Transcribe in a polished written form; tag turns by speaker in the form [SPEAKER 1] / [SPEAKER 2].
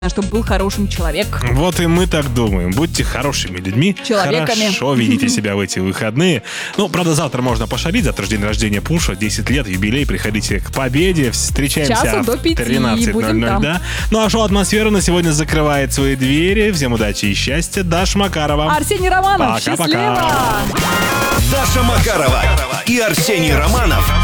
[SPEAKER 1] чтобы был хорошим человеком.
[SPEAKER 2] Вот и мы так думаем. Будьте хорошими людьми.
[SPEAKER 1] Человеками.
[SPEAKER 2] Хорошо ведите себя в эти выходные. Ну, правда, завтра можно пошалить. Завтра же день рождения Пуша. 10 лет, юбилей. Приходите к победе. Встречаемся
[SPEAKER 1] Часу до
[SPEAKER 2] в
[SPEAKER 1] 5 будем
[SPEAKER 2] 13:00.
[SPEAKER 1] там.
[SPEAKER 2] Да? Ну, а шоу «Атмосфера» на сегодня закрывает свои двери. Всем удачи и счастья. Даша Макарова.
[SPEAKER 1] Арсений Романов,
[SPEAKER 2] Пока-пока.
[SPEAKER 1] счастливо!
[SPEAKER 3] Даша Макарова и Арсений Романов